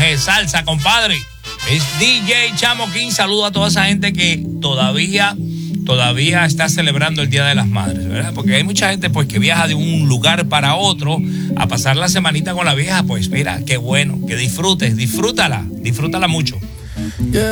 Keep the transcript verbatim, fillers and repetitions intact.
G. Salsa, compadre. Es D J Chamoquín. Saludo a toda esa gente que todavía, todavía está celebrando el Día de las Madres, ¿verdad? Porque hay mucha gente pues que viaja de un lugar para otro a pasar la semanita con la vieja. Pues mira, qué bueno, que disfrutes, disfrútala, disfrútala mucho.